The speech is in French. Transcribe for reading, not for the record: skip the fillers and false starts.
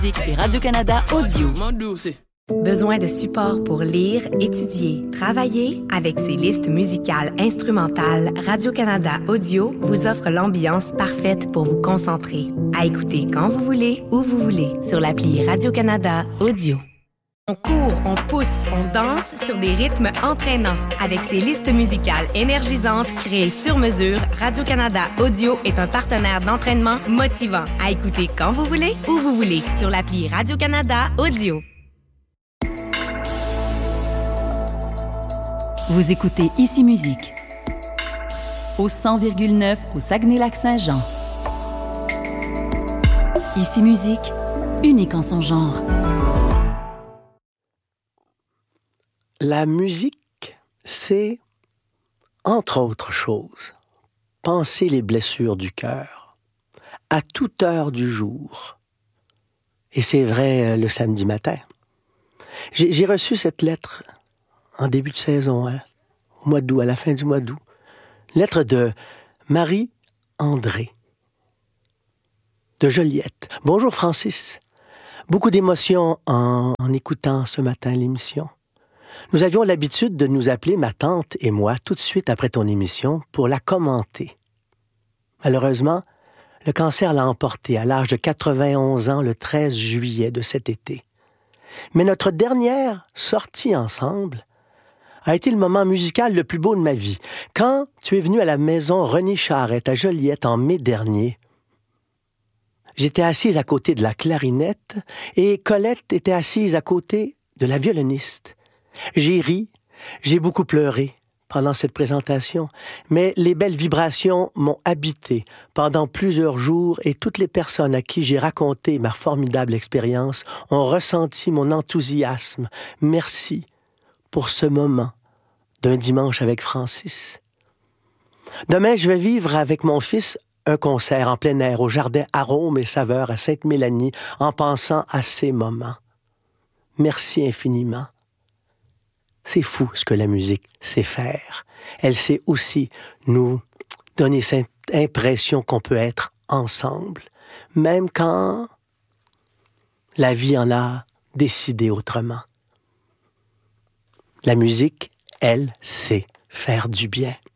et Radio-Canada Audio. Besoin de support pour lire, étudier, travailler? Avec ses listes musicales instrumentales, Radio-Canada Audio vous offre l'ambiance parfaite pour vous concentrer. À écouter quand vous voulez, où vous voulez, sur l'appli Radio-Canada Audio. On court, on pousse, on danse sur des rythmes entraînants. Avec ses listes musicales énergisantes créées sur mesure, Radio-Canada Audio est un partenaire d'entraînement motivant. À écouter quand vous voulez, où vous voulez, sur l'appli Radio-Canada Audio. Vous écoutez Ici Musique au 100,9 au Saguenay-Lac-Saint-Jean. Ici Musique, unique en son genre. La musique, c'est, entre autres choses, panser les blessures du cœur, à toute heure du jour. Et c'est vrai le samedi matin. J'ai reçu cette lettre en début de saison, au mois d'août, à la fin du mois d'août. Lettre de Marie-André, de Joliette. Bonjour Francis. Beaucoup d'émotions en écoutant ce matin l'émission. Nous avions l'habitude de nous appeler, ma tante et moi, tout de suite après ton émission, pour la commenter. Malheureusement, le cancer l'a emporté à l'âge de 91 ans le 13 juillet de cet été. Mais notre dernière sortie ensemble a été le moment musical le plus beau de ma vie. Quand tu es venu à la maison René Charette à Joliette en mai dernier, j'étais assise à côté de la clarinette et Colette était assise à côté de la violoniste. J'ai ri, j'ai beaucoup pleuré pendant cette présentation, mais les belles vibrations m'ont habité pendant plusieurs jours et toutes les personnes à qui j'ai raconté ma formidable expérience ont ressenti mon enthousiasme. Merci pour ce moment d'un dimanche avec Francis. Demain, je vais vivre avec mon fils un concert en plein air au jardin Arômes et Saveurs à Sainte-Mélanie en pensant à ces moments. Merci infiniment. C'est fou ce que la musique sait faire. Elle sait aussi nous donner cette impression qu'on peut être ensemble, même quand la vie en a décidé autrement. La musique, elle, sait faire du bien.